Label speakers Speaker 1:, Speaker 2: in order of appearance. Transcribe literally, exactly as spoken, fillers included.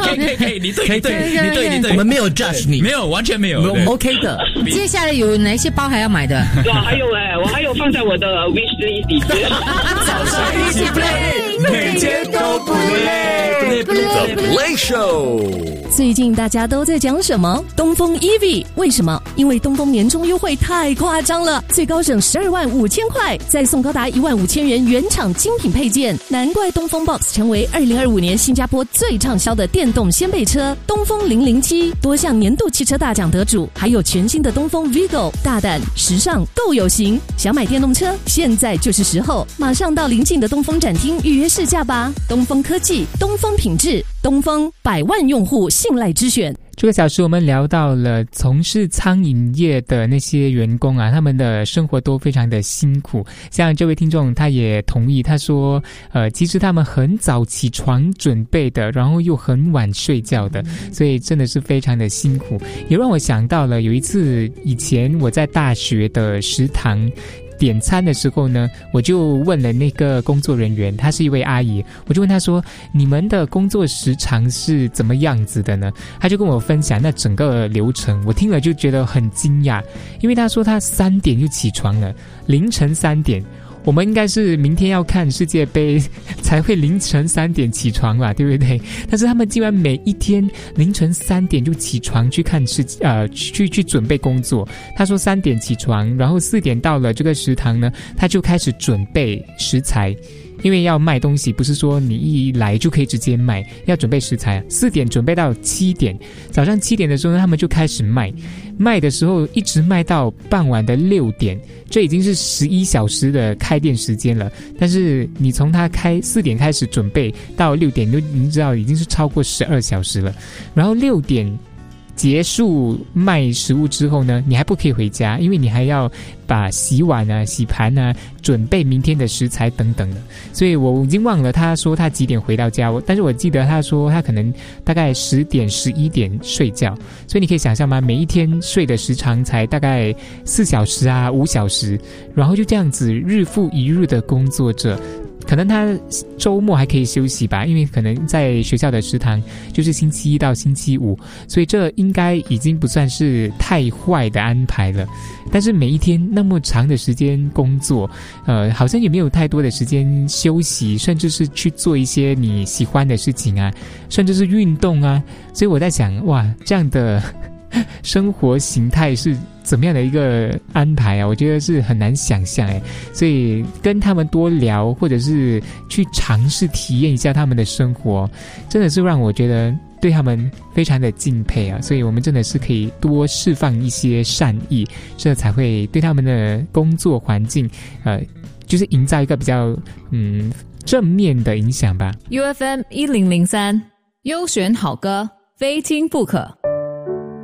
Speaker 1: 可以可以可以，你对你对你对你对，
Speaker 2: 我们没有 judge 你，
Speaker 1: 没有完全没有，
Speaker 2: 我们 OK 的。
Speaker 3: 接下来有哪些包还要买的？
Speaker 4: 哇，还有哎，我还有放在我的 wish list 里面。
Speaker 2: 早上一起 play， 每天都不累。The Play Show。
Speaker 5: 最近大家都在讲什么？东风 E V 为什么？因为东风年终优惠太夸张了，最高省十二万五千块，再送高达一万五千元原厂精品配件，难怪东风 Box 成为二零二五年新加坡最畅销的电动掀背车。东风零零七多项年度汽车大奖得主，还有全新的东风 Vigo， 大胆时尚够有型。想买电动车，现在就是时候，马上到邻近的东风展厅预约试驾吧。东风科技，东风品质，东风百万用户信赖之选。
Speaker 6: 这个小时我们聊到了从事餐饮业的那些员工啊，他们的生活都非常的辛苦。像这位听众他也同意，他说呃，其实他们很早起床准备的，然后又很晚睡觉的，所以真的是非常的辛苦。也让我想到了有一次以前我在大学的食堂点餐的时候呢，我就问了那个工作人员，她是一位阿姨，我就问她说，你们的工作时长是怎么样子的呢？她就跟我分享那整个流程，我听了就觉得很惊讶，因为她说她三点就起床了，凌晨三点。我们应该是明天要看世界杯才会凌晨三点起床吧，对不对？但是他们竟然每一天凌晨三点就起床去看世呃去去准备工作。他说三点起床，然后四点到了这个食堂呢，他就开始准备食材。因为要卖东西，不是说你一来就可以直接卖，要准备食材。四点准备到七点，早上七点的时候呢，他们就开始卖，卖的时候一直卖到傍晚的六点，这已经是十一小时的开店时间了。但是你从他开四点开始准备到六点，就你知道已经是超过十二小时了。然后六点结束卖食物之后呢，你还不可以回家，因为你还要把洗碗啊、洗盘啊，准备明天的食材等等的。所以我已经忘了他说他几点回到家，但是我记得他说他可能大概十点、十一点睡觉。所以你可以想象吗？每一天睡的时长才大概四小时啊、五小时，然后就这样子日复一日的工作着。可能他周末还可以休息吧，因为可能在学校的食堂就是星期一到星期五，所以这应该已经不算是太坏的安排了。但是每一天那么长的时间工作，呃，好像也没有太多的时间休息，甚至是去做一些你喜欢的事情啊，甚至是运动啊。所以我在想，哇，这样的生活形态是怎么样的一个安排啊？我觉得是很难想象哎，所以跟他们多聊，或者是去尝试体验一下他们的生活，真的是让我觉得对他们非常的敬佩啊！所以我们真的是可以多释放一些善意，这才会对他们的工作环境，呃，就是营造一个比较嗯正面的影响吧。
Speaker 7: U F M 一零零三，优选好歌，非听不可。